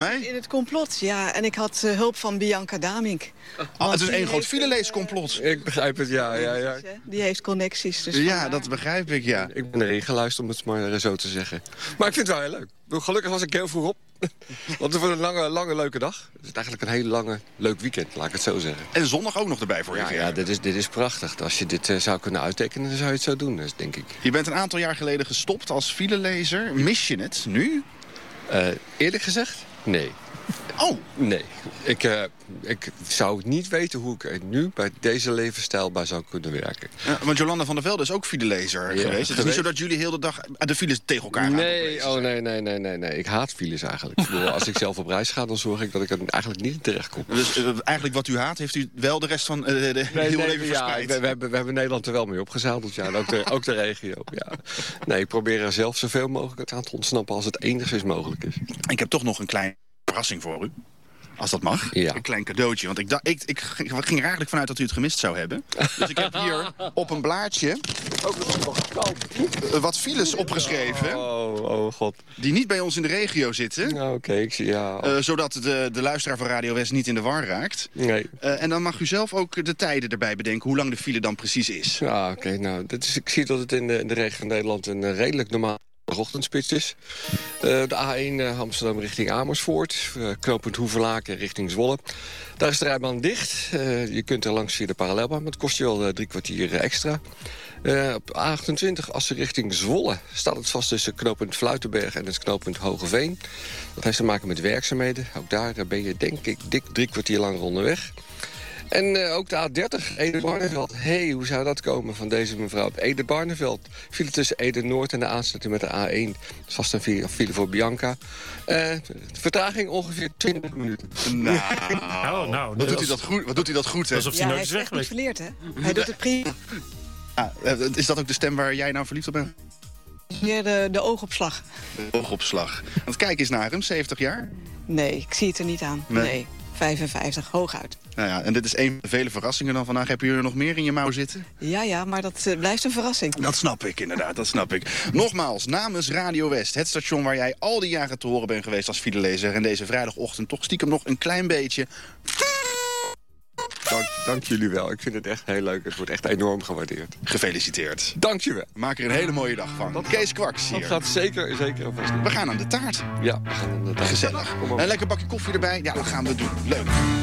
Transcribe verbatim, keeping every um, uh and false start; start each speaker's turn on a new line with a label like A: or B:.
A: mij?
B: In het complot, ja. En ik had uh, hulp van Bianca Damink.
A: Oh, het is
B: die
A: één groot
B: heeft,
A: fileleescomplot.
C: Ik begrijp het, ja, ja, ja.
B: Die heeft connecties. Dus
A: Ja,
B: vandaar.
A: dat begrijp ik, ja.
C: Ik ben erin geluisterd, om het maar zo te zeggen. Maar ik vind het wel heel leuk. Gelukkig was ik heel vroeg op. Want het wordt een lange, lange, leuke dag. Het is eigenlijk een hele lange, leuk weekend, laat ik het zo zeggen.
A: En zondag ook nog erbij voor je.
C: Ja, ja dit, is, dit is prachtig. Als je dit uh, zou kunnen uittekenen, dan zou je het zo doen, dus, denk ik.
A: Je bent een aantal jaar geleden gestopt als filelezer. Mis je het nu?
C: Uh, eerlijk gezegd, nee.
A: Oh!
C: Nee. Ik, uh, ik zou niet weten hoe ik er nu bij deze levensstijl bij zou kunnen werken.
A: Ja, want Jolanda van der Velde is ook filelezer
C: Ja,
A: geweest. Het is niet zo dat jullie heel de dag de files tegen elkaar aan
C: Nee, oh nee, nee, nee, nee, nee. Ik haat files eigenlijk. Ik bedoel, als ik zelf op reis ga, dan zorg ik dat ik er eigenlijk niet terecht kom.
A: Dus uh, eigenlijk wat u haat, heeft u wel de rest van uh, de
C: Nee,
A: heel
C: nee,
A: leven
C: ja,
A: verspreid?
C: we, we, hebben, we hebben Nederland er wel mee opgezadeld, ja. En ook de, ook de regio, ja. Nee, ik probeer er zelf zoveel mogelijk aan te ontsnappen als het enigszins mogelijk is.
A: Ik heb toch nog een kleine verrassing voor u. Als dat mag.
C: Ja.
A: Een klein cadeautje. Want ik, dacht, ik, ik ging er eigenlijk vanuit dat u het gemist zou hebben. Dus ik heb hier op een blaadje wat files opgeschreven.
C: Oh, oh god.
A: Die niet bij ons in de regio zitten.
C: Nou, oké, okay, ik zie, ja.
A: Uh, zodat de, de luisteraar van Radio West niet in de war raakt.
C: Nee.
A: Uh, en dan mag u zelf ook de tijden erbij bedenken, hoe lang de file dan precies is.
C: Ja, oké. Okay, nou, dit is, ik zie dat het in de, in de regio van Nederland een uh, redelijk normaal ochtendspits is. Uh, de A één uh, Amsterdam richting Amersfoort. Uh, knooppunt Hoevelaken richting Zwolle. Daar is de rijbaan dicht. Uh, je kunt er langs via de parallelbaan, maar het kost je wel uh, drie kwartier uh, extra. Uh, op A achtentwintig, als ze richting Zwolle, staat het vast tussen knooppunt Fluitenberg en het knooppunt Hogeveen. Dat heeft te maken met werkzaamheden. Ook daar uh, ben je denk ik dik drie kwartier langer onderweg. En uh, ook de A dertig, Ede-Barneveld. Hé, hey, hoe zou dat komen van deze mevrouw? Op Ede-Barneveld viel tussen Ede-Noord en de aansluiting met de A één. Dat is vast een file voor Bianca. Uh, vertraging ongeveer twintig minuten.
A: Nou,
D: oh, nou
A: wat, doet hij dat goed, wat doet hij dat goed, hè?
D: Alsof hij
B: ja,
D: nooit
B: hij
D: is
B: heeft echt
D: weggeweest.
B: niet verleerd, hè? Hij doet het prima.
A: Ah, is dat ook de stem waar jij nou verliefd op bent?
B: Meer de, de oogopslag.
A: De oogopslag. Want kijk eens naar hem, zeventig jaar.
B: Nee, ik zie het er niet aan.
A: Nee.
B: Nee, vijfenvijftig, hooguit.
A: Nou ja, en dit is een van de vele verrassingen dan vandaag. Heb je er nog meer in je mouw zitten?
B: Ja, ja, maar dat uh, blijft een verrassing.
A: Dat snap ik inderdaad, dat snap ik. Nogmaals, namens Radio West, het station waar jij al die jaren te horen bent geweest als filelezer. En deze vrijdagochtend toch stiekem nog een klein beetje...
C: Dank, dank jullie wel. Ik vind het echt heel leuk. Het wordt echt enorm gewaardeerd.
A: Gefeliciteerd.
C: Dank je wel.
A: Maak er een hele mooie dag van. Dat Kees Kwaks hier.
C: Dat gaat zeker, zeker alvast doen.
A: We gaan aan de taart.
C: Ja, we gaan aan de taart.
A: Gezellig.
C: Kom op.
A: Een lekker bakje koffie erbij. Ja, dat gaan we doen. Leuk.